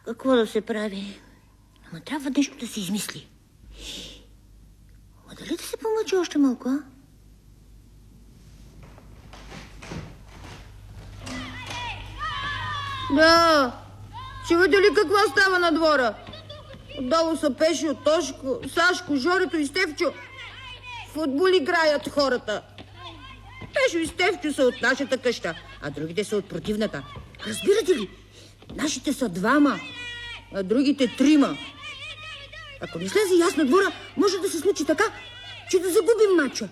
Какво да се прави? Ама трябва нещо да се измисли. Ама дали да се помъчи още малко, а? Да, чувате ли какво става на двора? Отдолу са Пешо, Тошко, Сашко, Жорито и Стефчо. Футбол играят хората. Пешо и Стефчо са от нашата къща, а другите са от противната. Разбирате ли? Нашите са 2, а другите 3. Ако не слезе ясно двора, може да се случи така, че да загубим мача.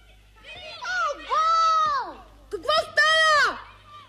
Какво става?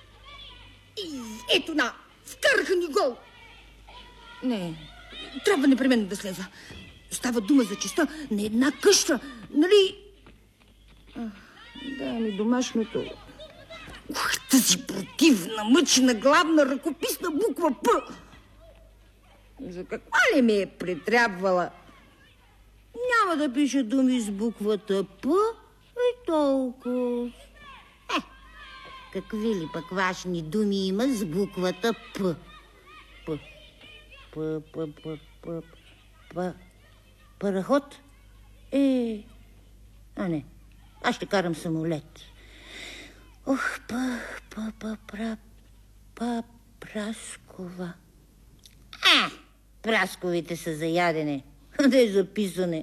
Ето на, вкараха ни гол. Не, трябва непременно да слеза. Става дума за честа на една къща, нали? Да, ми домашното. Тази противна, мъчна, главна, ръкописна буква П. За каква ли ми е притрябвала? Няма да пиша думи с буквата П и толкова. Какви ли пък важни думи има с буквата П? Параход? Не. Аз ще карам самолет. Праскова. Прасковите са за ядене. Да е записане.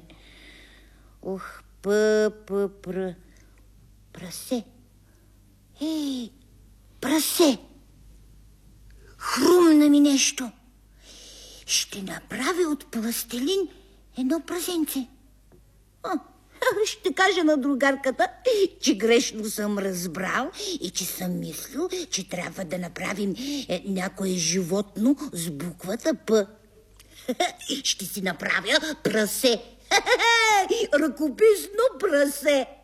Прасе. Прасе. Хрумна ми нещо. Ще направя от пластелин едно прасенце. Ще кажа на другарката, че грешно съм разбрал и че съм мислил, че трябва да направим някое животно с буквата П. Ще си направя прасе. Ръкописно прасе.